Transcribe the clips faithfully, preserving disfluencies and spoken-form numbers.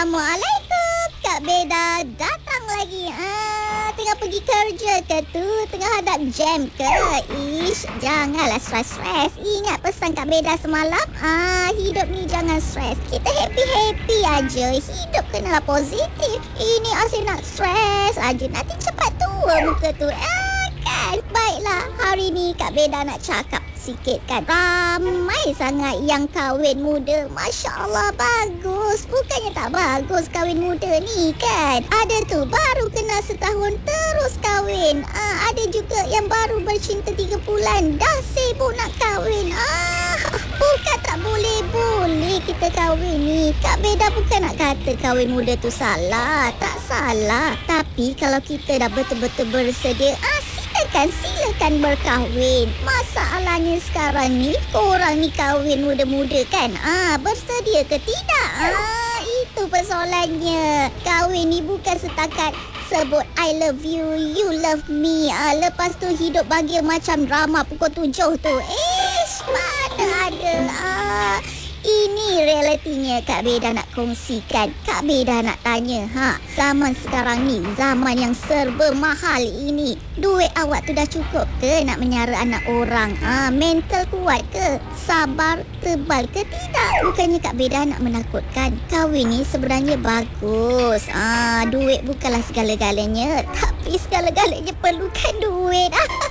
Assalamualaikum. Kak Beda datang lagi. Ah, tengah pergi kerja ke tu? Tengah hadap jam ke? Ish, janganlah stres-stres. Ingat pesan Kak Beda semalam? Ah, hidup ni jangan stres. Kita happy-happy aja. Hidup kenalah positif. Ini asyik nak stres aja. Nanti cepat tua muka tu. Ah, kan? Baiklah, hari ni Kak Beda nak cakap sikit kan. Ramai sangat yang kahwin muda. Masya Allah, bagus. Bukannya tak bagus kahwin muda ni kan. Ada tu baru kenal setahun terus kahwin. Ah, ada juga yang baru bercinta tiga bulan dah sibuk nak kahwin. Ah, bukan tak boleh-boleh kita kahwin ni. Kak Beda bukan nak kata kahwin muda tu salah. Tak salah. Tapi kalau kita dah betul-betul bersedia, ah, kan silakan berkahwin. Masalahnya sekarang ni korang ni kahwin muda-muda kan? Ah, bersedia ke tidak? Ah, itu persoalannya. Kahwin ni bukan setakat sebut I love you, you love me. Ah, lepas tu hidup bahagia macam drama pukul tujuh tu. Ish, mana ada. Ah, ini realitinya Kak Beda nak kongsikan. Kak Beda nak tanya, ha, zaman sekarang ni, zaman yang serba mahal ini, duit awak tu dah cukup ke nak menyara anak orang? Ha, mental kuat ke? Sabar, tebal ke tidak? Bukannya Kak Beda nak menakutkan. Kahwin ni sebenarnya bagus. Ha, duit bukanlah segala-galanya, tapi segala-galanya perlukan duit.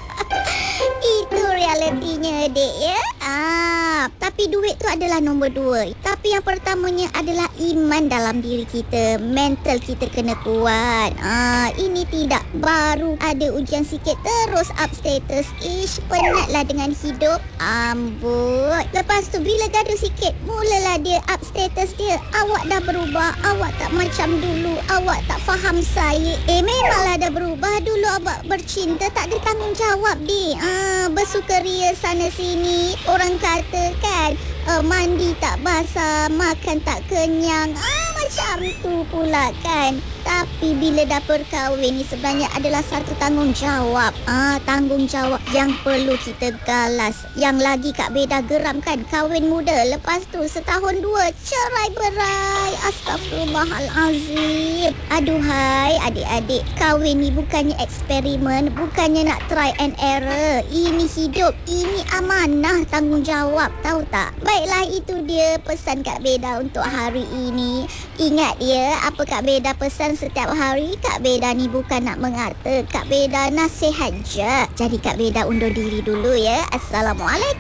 Itu realitinya, dek, ya. Ah, tapi duit tu adalah nombor dua. Tapi yang pertamanya adalah iman dalam diri kita. Mental kita kena kuat. Ah, ini tidak baru ada ujian sikit terus up status. Ish, penatlah dengan hidup. Ambut. Lepas tu bila gaduh sikit, mulalah dia up status dia. Awak dah berubah. Awak tak macam dulu. Awak tak faham saya. Eh, memanglah dah berubah. Dulu awak bercinta tak ada tanggungjawab, dek. Ah, bersukaria sana sini. Orang kata kan, uh, mandi tak basah, makan tak kenyang. Ah, macam tu pula kan. Tapi bila dah berkahwin ni sebenarnya adalah satu tanggungjawab. Ah, tanggungjawab yang perlu kita galas. Yang lagi Kak Beda geram kan, kahwin muda. Lepas tu setahun dua cerai berai. Astagfirullahalazim. Aduhai adik-adik, kahwin ni bukannya eksperimen, bukannya nak try and error. Ini hidup, ini amanah, tanggungjawab, tahu tak? Baiklah, itu dia pesan Kak Beda untuk hari ini. Ingat ya, apa Kak Beda pesan setiap hari? Kak Beda ni bukan nak mengata, Kak Beda nasihat je. Jadi Kak Beda undur diri dulu ya. Assalamualaikum.